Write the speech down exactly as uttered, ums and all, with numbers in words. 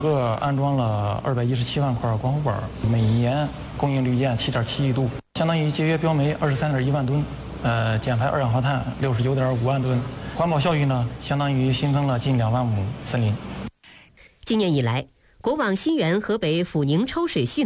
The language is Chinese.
个安装了二百一十七万块光伏板，每年供应绿建七点七亿度，相当于节约标煤二十三点一万吨，呃，减排二氧化碳六十九点五万吨，环保效益呢，相当于新增了近两万亩森林。 今年以来，国网新源河北抚宁抽水蓄